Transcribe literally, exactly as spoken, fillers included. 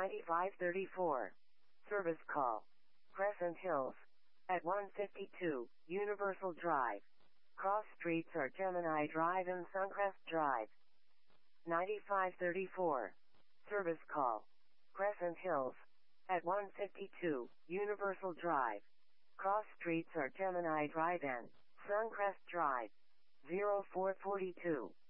ninety-five thirty-four. Service call. Crescent Hills. At one fifty-two, Universal Drive. Cross streets are Gemini Drive and Suncrest Drive. ninety-five thirty-four. Service call. Crescent Hills. At one fifty-two, Universal Drive. Cross streets are Gemini Drive and Suncrest Drive. zero four four two.